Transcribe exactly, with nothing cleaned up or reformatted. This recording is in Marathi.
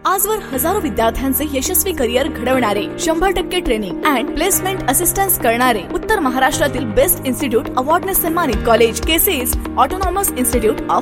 आजवर हजारो विद्यार्थ्यांचे यशस्वी करिअर घडवणारे, शंभर टक्के ट्रेनिंग अँड प्लेसमेंट असिस्टन्स करणारे, उत्तर महाराष्ट्रातील बेस्ट इन्स्टिट्यूट अवॉर्डने सन्मानित कॉलेज केसीज ऑटोनॉमस इन्स्टिट्यूट ऑफ